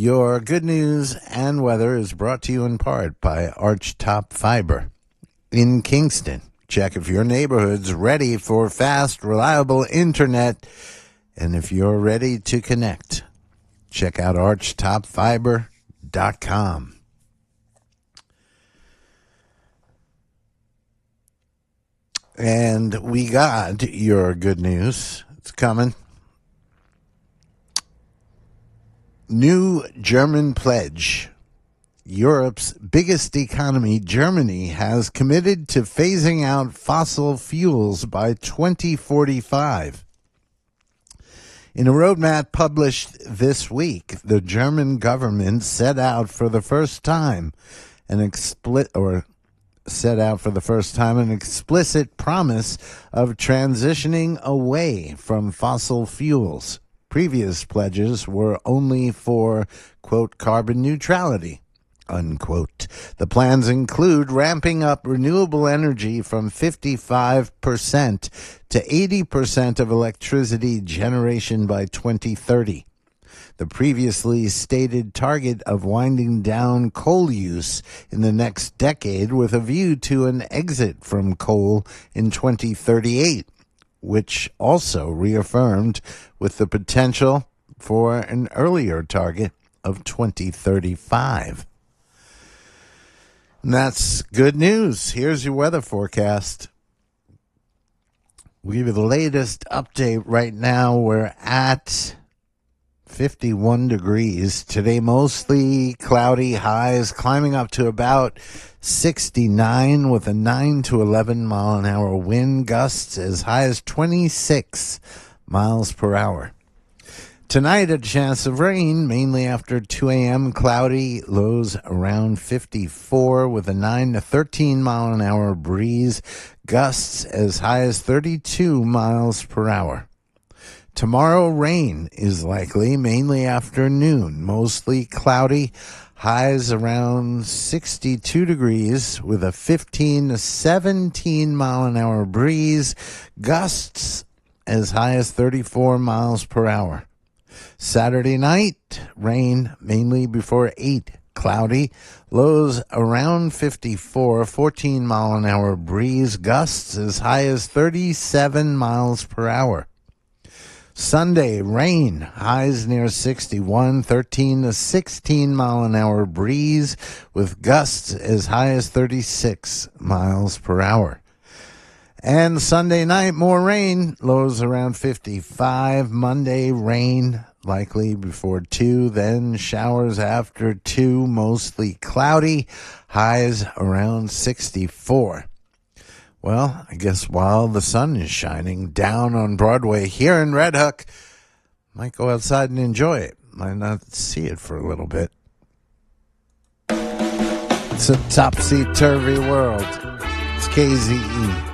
Your good news and weather is brought to you in part by Archtop Fiber in Kingston. Check if your neighborhood's ready for fast, reliable internet. And if you're ready to connect, check out archtopfiber.com. And we got your good news. It's coming. New German pledge. Europe's biggest economy, Germany, has committed to phasing out fossil fuels by 2045. In a roadmap published this week, the German government set out for the first time an explicit promise of transitioning away from fossil fuels. Previous pledges were only for, quote, carbon neutrality, unquote. The plans include ramping up renewable energy from 55% to 80% of electricity generation by 2030. The previously stated target of winding down coal use in the next decade with a view to an exit from coal in 2038. Which also reaffirmed with the potential for an earlier target of 2035. And that's good news. Here's your weather forecast. We'll give you the latest update right now. We're at 51 degrees. Today, mostly cloudy, highs climbing up to about 69 with a 9 to 11 mile an hour wind, gusts as high as 26 miles per hour. Tonight, a chance of rain, mainly after 2 a.m., cloudy, lows around 54 with a 9 to 13 mile an hour breeze, gusts as high as 32 miles per hour. Tomorrow, rain is likely, mainly afternoon, mostly cloudy, highs around 62 degrees with a 15 to 17 mile an hour breeze, gusts as high as 34 miles per hour. Saturday night, rain mainly before 8, cloudy, lows around 54, 14 mile an hour breeze, gusts as high as 37 miles per hour. Sunday, rain, highs near 61, 13 to 16 mile an hour breeze with gusts as high as 36 miles per hour. And Sunday night, more rain, lows around 55. Monday, rain, likely before 2, then showers after 2, mostly cloudy, highs around 64. Well, I guess while the sun is shining down on Broadway here in Red Hook, might go outside and enjoy it. Might not see it for a little bit. It's a topsy-turvy world. It's KZE.